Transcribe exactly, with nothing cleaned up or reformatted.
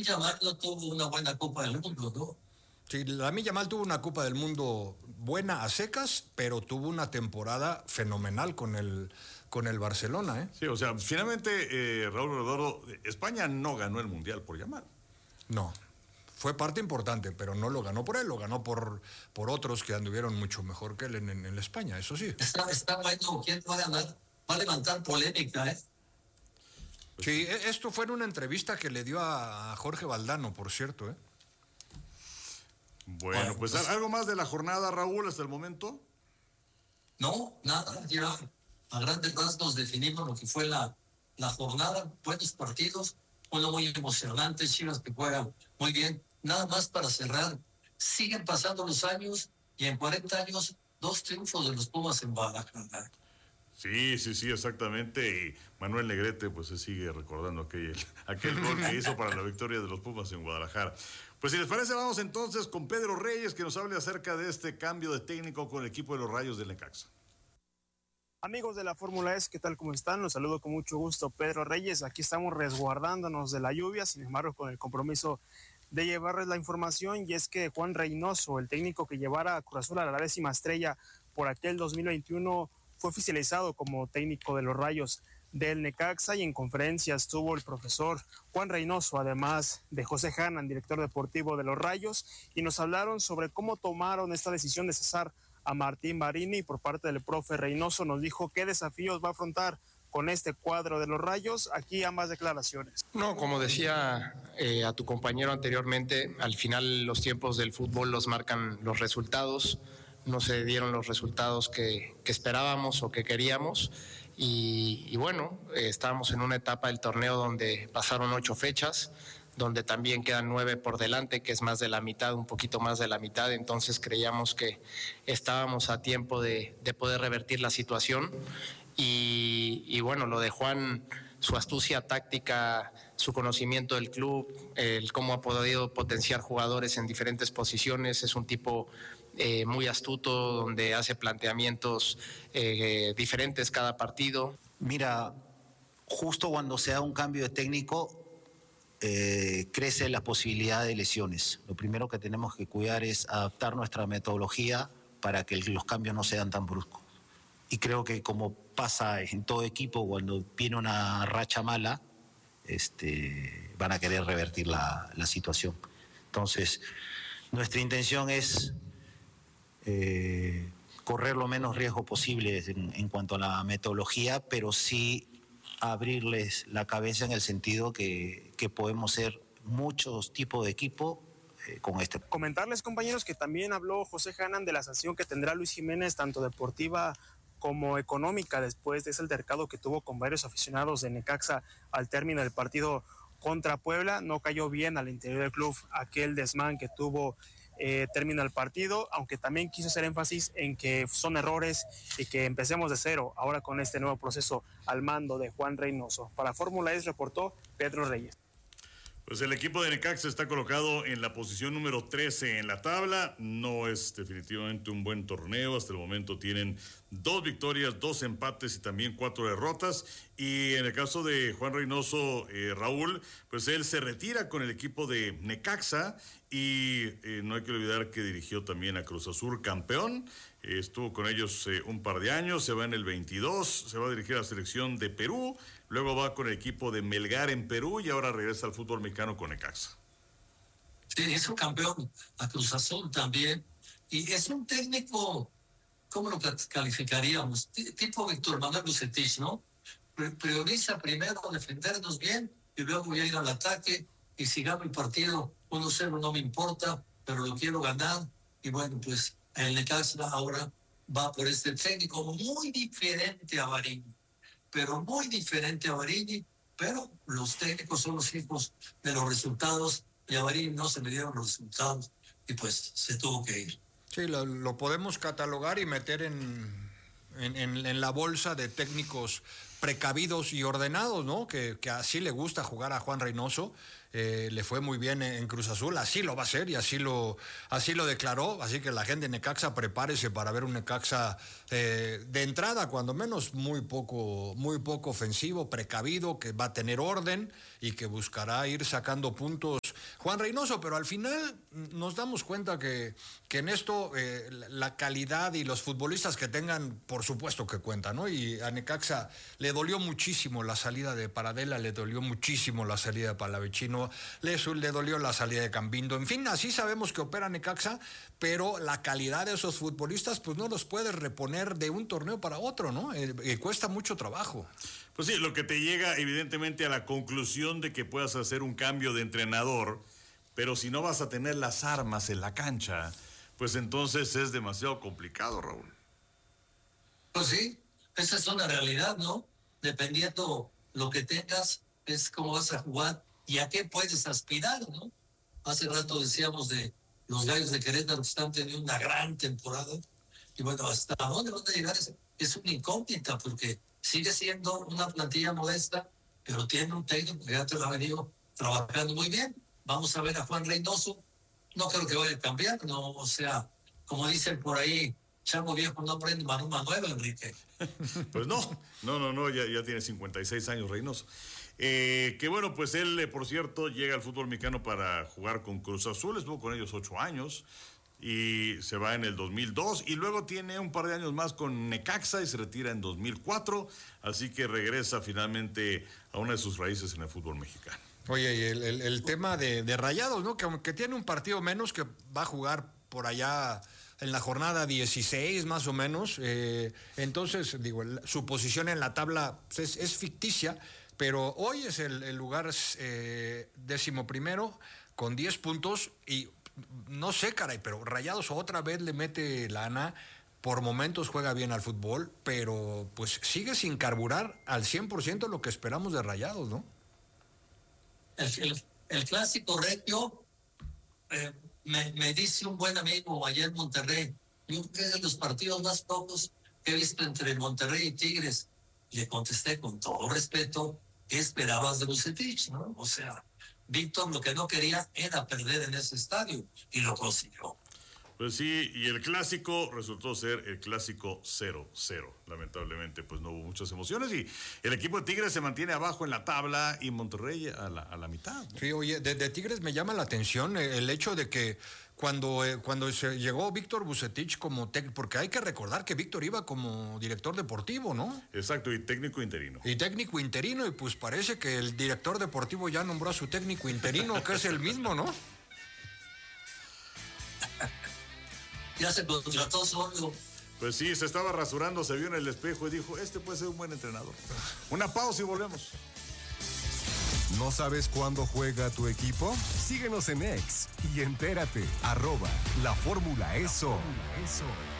Lamine Yamal no tuvo una buena Copa del Mundo, ¿no? Sí, Lamine Yamal tuvo una Copa del Mundo buena a secas, pero tuvo una temporada fenomenal con el, con el Barcelona, ¿eh? Sí, o sea, finalmente, eh, Raúl Eduardo, España no ganó el Mundial por Yamal. No, fue parte importante, pero no lo ganó por él, lo ganó por, por otros que anduvieron mucho mejor que él en, en, en España, eso sí. Está, está bueno, ¿quién va a ganar? Va a levantar polémica, ¿eh? Sí, esto fue en una entrevista que le dio a Jorge Valdano, por cierto, ¿eh? Bueno, bueno pues, pues algo más de la jornada, Raúl, hasta el momento. No, nada, ya a grandes rasgos definimos lo que fue la, la jornada, buenos partidos, uno muy emocionante, Chivas que juega muy bien. Nada más para cerrar, siguen pasando los años y en cuarenta años, dos triunfos de los Pumas en Guadalajara. Sí, sí, sí, exactamente. Y Manuel Negrete, pues se sigue recordando aquel, aquel gol que hizo para la victoria de los Pumas en Guadalajara. Pues si les parece, vamos entonces con Pedro Reyes, que nos hable acerca de este cambio de técnico con el equipo de los Rayos del Necaxa. Amigos de la Fórmula E, ¿qué tal? ¿Cómo están? Los saludo con mucho gusto, Pedro Reyes. Aquí estamos resguardándonos de la lluvia, sin embargo, con el compromiso de llevarles la información, y es que Juan Reynoso, el técnico que llevara a Cruz Azul a la décima estrella por aquel dos mil veintiuno, fue oficializado como técnico de los Rayos del Necaxa, y en conferencia estuvo el profesor Juan Reynoso, además de José Hanan, director deportivo de los Rayos, y nos hablaron sobre cómo tomaron esta decisión de cesar a Martín Barini, y por parte del profe Reynoso nos dijo qué desafíos va a afrontar con este cuadro de los Rayos. Aquí ambas declaraciones. No, como decía eh, a tu compañero anteriormente, al final los tiempos del fútbol los marcan los resultados. No se dieron los resultados que, que esperábamos o que queríamos, y, y bueno, eh, estábamos en una etapa del torneo donde pasaron ocho fechas, donde también quedan nueve por delante, que es más de la mitad, un poquito más de la mitad. Entonces creíamos que estábamos a tiempo de, de poder revertir la situación, y, y bueno, lo de Juan, su astucia táctica, su conocimiento del club, el cómo ha podido potenciar jugadores en diferentes posiciones, es un tipo Eh, muy astuto, donde hace planteamientos eh, diferentes cada partido. Mira, justo cuando se da un cambio de técnico, eh, crece la posibilidad de lesiones. Lo primero que tenemos que cuidar es adaptar nuestra metodología para que los cambios no sean tan bruscos. Y creo que, como pasa en todo equipo, cuando viene una racha mala, este, van a querer revertir la, la situación. Entonces, nuestra intención es Eh, correr lo menos riesgo posible en, en cuanto a la metodología, pero sí abrirles la cabeza en el sentido que, que podemos ser muchos tipos de equipo eh, con este. Comentarles, compañeros, que también habló José Hanan de la sanción que tendrá Luis Jiménez, tanto deportiva como económica, después de ese altercado que tuvo con varios aficionados de Necaxa al término del partido contra Puebla. No cayó bien al interior del club aquel desmán que tuvo Eh, termina el partido, aunque también quiso hacer énfasis en que son errores y que empecemos de cero ahora con este nuevo proceso al mando de Juan Reynoso. Para Fórmula E reportó Pedro Reyes. Pues el equipo de Necaxa está colocado en la posición número trece en la tabla. No es definitivamente un buen torneo. Hasta el momento tienen dos victorias, dos empates y también cuatro derrotas. Y en el caso de Juan Reynoso, eh, Raúl, pues él se retira con el equipo de Necaxa. Y eh, no hay que olvidar que dirigió también a Cruz Azul, campeón. Eh, estuvo con ellos eh, un par de años, se va en el veintidós, se va a dirigir a la selección de Perú, luego va con el equipo de Melgar en Perú y ahora regresa al fútbol mexicano con Necaxa. Sí, es un campeón a Cruz Azul también. Y es un técnico, ¿cómo lo calificaríamos? Tipo Víctor Manuel Bucetich, ¿no? Prioriza primero defendernos bien y luego voy a ir al ataque, y si gano el partido uno cero no me importa, pero lo quiero ganar. Y bueno, pues el Necaxa ahora va por este técnico muy diferente a Barini, pero muy diferente a Barini, pero los técnicos son los hijos de los resultados, y a Barini no se le dieron los resultados y pues se tuvo que ir. Sí, lo, lo podemos catalogar y meter en, en, en, en la bolsa de técnicos precavidos y ordenados, ¿no? Que, que así le gusta jugar a Juan Reynoso, eh, le fue muy bien en, en Cruz Azul, así lo va a hacer y así lo, así lo declaró, así que la gente de Necaxa prepárese para ver un Necaxa eh, de entrada, cuando menos muy poco, muy poco ofensivo, precavido, que va a tener orden y que buscará ir sacando puntos Juan Reynoso, pero al final nos damos cuenta que, que en esto eh, la calidad y los futbolistas que tengan, por supuesto que cuentan, ¿no? Y a Necaxa le dolió muchísimo la salida de Paradela, le dolió muchísimo la salida de Palavecino, le, le dolió la salida de Cambindo, en fin, así sabemos que opera Necaxa, pero la calidad de esos futbolistas pues no los puedes reponer de un torneo para otro, ¿no? Eh, eh, cuesta mucho trabajo. Pues sí, lo que te llega evidentemente a la conclusión de que puedas hacer un cambio de entrenador, pero si no vas a tener las armas en la cancha, pues entonces es demasiado complicado, Raúl. Pues sí, esa es una realidad, ¿no? Dependiendo lo que tengas, es cómo vas a jugar y a qué puedes aspirar, ¿no? Hace rato decíamos de los Gallos de Querétaro que están teniendo una gran temporada. Y bueno, ¿hasta dónde van a llegar? Es, es una incógnita porque sigue siendo una plantilla modesta, pero tiene un técnico que ya te lo ha venido trabajando muy bien. Vamos a ver a Juan Reynoso. No creo que vaya a cambiar, ¿no? O sea, como dicen por ahí, chango viejo no aprende maroma nueva, Enrique. Pues no, no, no, no, ya, ya tiene cincuenta y seis años Reynoso. Eh, que bueno, pues él, eh, por cierto, llega al fútbol mexicano para jugar con Cruz Azul, estuvo con ellos ocho años y se va en el dos mil dos y luego tiene un par de años más con Necaxa y se retira en dos mil cuatro, así que regresa finalmente a una de sus raíces en el fútbol mexicano. Oye, y el, el, el tema de, de Rayados, ¿no? Que aunque tiene un partido menos, que va a jugar por allá en la jornada dieciséis más o menos, eh, entonces, digo, el, su posición en la tabla es, es ficticia, pero hoy es el, el lugar eh, décimo primero con diez puntos y no sé, caray, pero Rayados otra vez le mete lana, por momentos juega bien al fútbol, pero pues sigue sin carburar al cien por ciento lo que esperamos de Rayados, ¿no? El, el, el clásico regio, eh, me, me dice un buen amigo allá en Monterrey, yo creo que es de los partidos más pocos que he visto entre Monterrey y Tigres. Le contesté con todo respeto, ¿qué esperabas de Vucetich, no? O sea, Víctor lo que no quería era perder en ese estadio y lo consiguió. Pues sí, y el clásico resultó ser el clásico cero cero. Lamentablemente, pues no hubo muchas emociones y el equipo de Tigres se mantiene abajo en la tabla y Monterrey a la, a la mitad, ¿no? Sí, oye, de, de Tigres me llama la atención el hecho de que cuando, eh, cuando se llegó Víctor Vucetich como técnico, porque hay que recordar que Víctor iba como director deportivo, ¿no? Exacto, y técnico interino. Y técnico interino, y pues parece que el director deportivo ya nombró a su técnico interino, que es el mismo, ¿no? Ya se contrató solo. Pues sí, se estaba rasurando, se vio en el espejo y dijo, este puede ser un buen entrenador. Una pausa y volvemos. ¿No sabes cuándo juega tu equipo? Síguenos en X y entérate, arroba la Fórmula Eso. Eso.